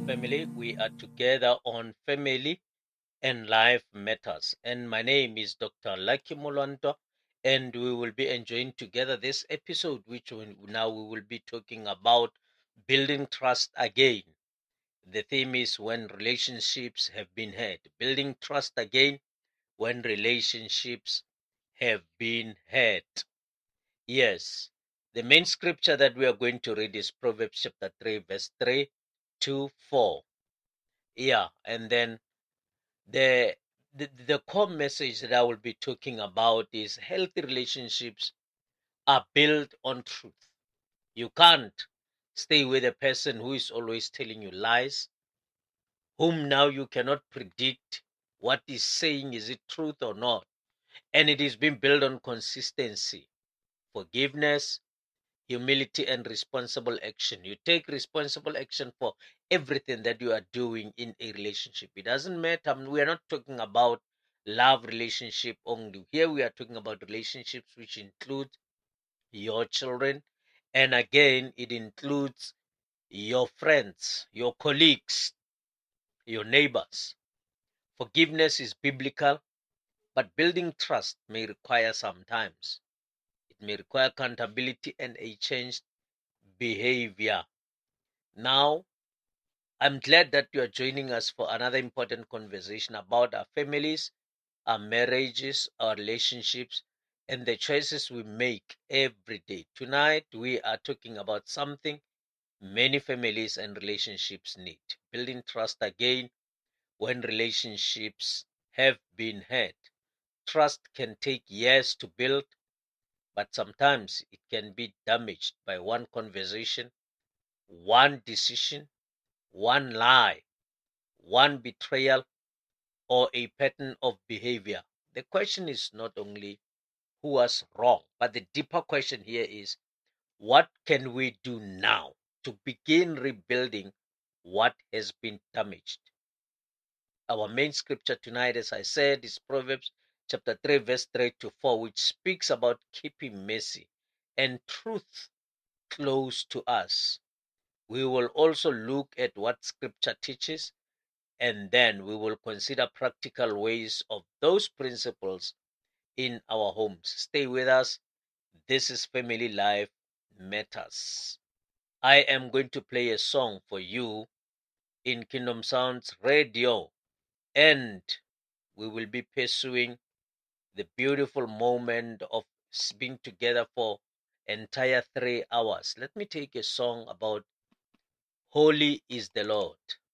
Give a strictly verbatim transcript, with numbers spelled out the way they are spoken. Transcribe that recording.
family. We are together on Family and Life Matters. And my name is Doctor Lucky Molonto, and we will be enjoying together this episode, which we, now we will be talking about building trust again. The theme is when relationships have been hurt. Building trust again when relationships have been hurt. Yes. The main scripture that we are going to read is Proverbs chapter three, verse three to four. Yeah, and then the, the the core message that I will be talking about is healthy relationships are built on truth. You can't stay with a person who is always telling you lies, whom now you cannot predict what he's saying, is it truth or not? And it is being built on consistency, forgiveness, humility, and responsible action. You take responsible action for everything that you are doing in a relationship. It doesn't matter. I mean, we are not talking about love relationship only. Here we are talking about relationships which include your children. And again, it includes your friends, your colleagues, your neighbors. Forgiveness is biblical, but building trust may require sometimes. It may require accountability and a changed behavior. Now, I'm glad that you are joining us for another important conversation about our families, our marriages, our relationships, and the choices we make every day. Tonight, we are talking about something many families and relationships need: building trust again when relationships have been hurt. Trust can take years to build, but sometimes it can be damaged by one conversation, one decision, one lie, one betrayal, or a pattern of behavior. The question is not only who was wrong, but the deeper question here is what can we do now to begin rebuilding what has been damaged? Our main scripture tonight, as I said, is Proverbs chapter three, verse three to four, which speaks about keeping mercy and truth close to us. We will also look at what scripture teaches, and then we will consider practical ways of those principles in our homes. Stay with us. This is Family Life Matters. I am going to play a song for you in Kingdom Sounds Radio, and we will be pursuing the beautiful moment of being together for entire three hours. Let me take a song about Holy is the Lord.